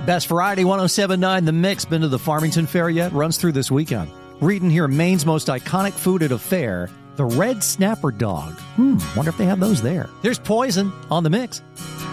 Best Variety 107.9 The Mix. Been to the Farmington Fair yet? Runs through this weekend. Reading here, Maine's most iconic food at a fair, the red snapper dog. Wonder if they have those there. Here's Poison on The Mix.